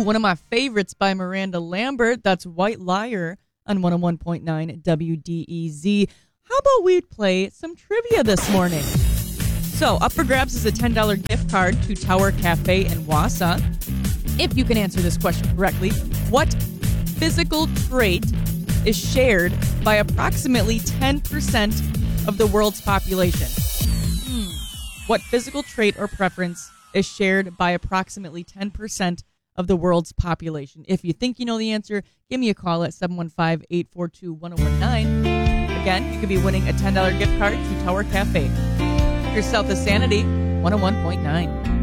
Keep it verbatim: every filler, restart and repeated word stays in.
one of my favorites by Miranda Lambert. That's White Liar on one oh one point nine W D E Z. How about we play some trivia this morning? So, up for grabs is a ten dollars gift card to Tower Cafe in Wausau. If you can answer this question correctly, what physical trait is shared by approximately ten percent of the world's population? Hmm. What physical trait or preference is shared by approximately ten percent of the world's population? If you think you know the answer, give me a call at seven one five, eight four two, one oh one nine. Again, you could be winning a ten dollars gift card to Tower Cafe. Yourself the Sanity, one oh one point nine.